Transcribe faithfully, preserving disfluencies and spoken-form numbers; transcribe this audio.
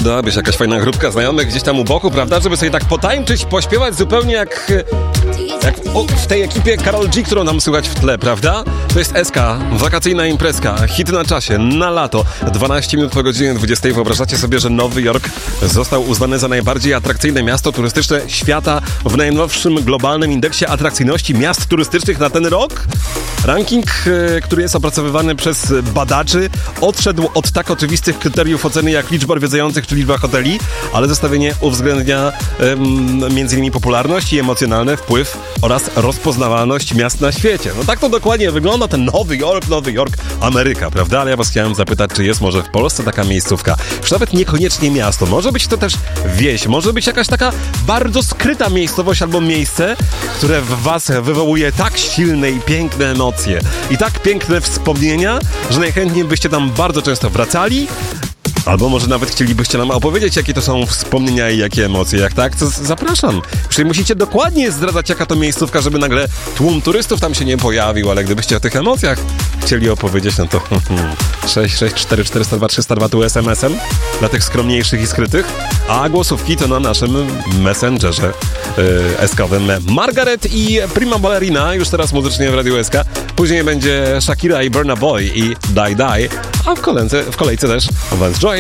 Przydałaby się jakaś fajna grupka znajomych gdzieś tam u boku, prawda? Żeby sobie tak potańczyć, pośpiewać zupełnie jak, jak w tej ekipie Karol G, którą nam słychać w tle, prawda? To jest S K, wakacyjna imprezka, hit na czasie, na lato, dwanaście minut po godzinie dwudziestej. Wyobrażacie sobie, że Nowy Jork został uznany za najbardziej atrakcyjne miasto turystyczne świata w najnowszym globalnym indeksie atrakcyjności miast turystycznych na ten rok? Ranking, który jest opracowywany przez badaczy, odszedł od tak oczywistych kryteriów oceny jak liczba odwiedzających czy liczba hoteli, ale zestawienie uwzględnia um, m.in. popularność i emocjonalny wpływ oraz rozpoznawalność miast na świecie. No tak to dokładnie wygląda ten Nowy Jork, Nowy Jork, Ameryka, prawda? Ale ja was chciałem zapytać, czy jest może w Polsce taka miejscówka? Już nawet niekoniecznie miasto, może być to też wieś, może być jakaś taka bardzo skryta miejscowość albo miejsce, które w was wywołuje tak silne i piękne emocje i tak piękne wspomnienia, że najchętniej byście tam bardzo często wracali. Albo może nawet chcielibyście nam opowiedzieć, jakie to są wspomnienia i jakie emocje. Jak tak, to zapraszam. Przecież musicie dokładnie zdradzać, jaka to miejscówka, żeby nagle tłum turystów tam się nie pojawił, ale gdybyście o tych emocjach chcieli opowiedzieć, no to sześć sześć cztery cztery zero dwa trzysta dwa tu es em esem dla tych skromniejszych i skrytych, a głosówki to na naszym messengerze yy, eskowym. Margaret i Prima Ballerina już teraz muzycznie w Radiu S K. Później będzie Shakira i Burna Boy i Die Die, a w kolejce, w kolejce też Vance Joy.